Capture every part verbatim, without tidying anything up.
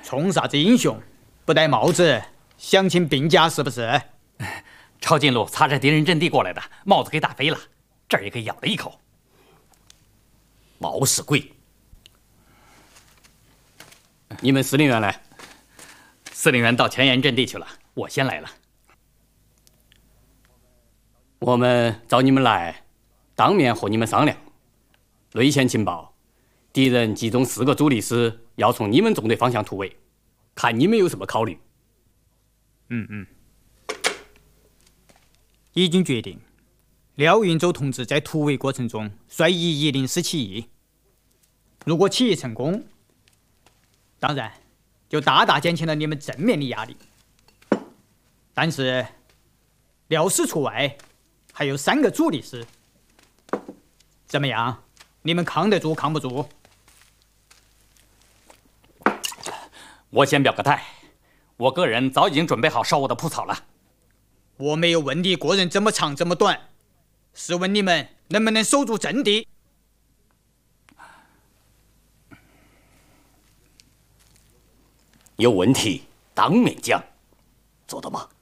冲啥子英雄？不戴帽子，想请病假是不是？ 抄近路擦着敌人阵地过来的，帽子给打飞了，这儿也给咬了一口。 冒失鬼！你们司令员呢？ 司令员到前沿阵地去了，我先来了。 我们找你们来，当面和你们商量。内线情报，敌人集中四个主力师要从你们纵队方向突围，看你们有什么考虑。 嗯嗯，已经决定。廖运洲同志在突围过程中率一一零师起义，如果起义成功，当然就大大减轻了你们正面的压力。但是廖师除外，还有三个主力师，怎么样？你们扛得住扛不住？ 我先表个态，我个人早已经准备好烧我的铺草了。 我没有问你个人这么长这么短，是问你们能不能守住阵地。 有问题当面讲，做到吗？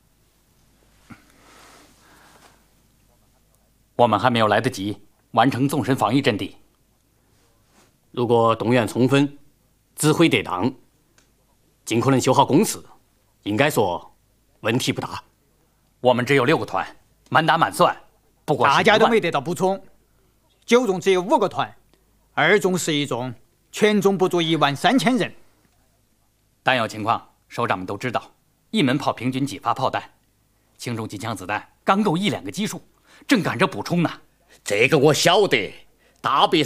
我们还没有来得及完成纵深防御阵地。 如果动员充分，指挥得当，尽可能修好工事，应该说问题不大。 我们只有六个团，满打满算，不过大家都没得到补充。九纵只有五个团，二纵是一纵，全纵不足一万三千人。 弹药情况，首长们都知道，一门炮平均几发炮弹，轻重机枪子弹刚够一两个基数，正赶着补充呢。 这个我晓得，大别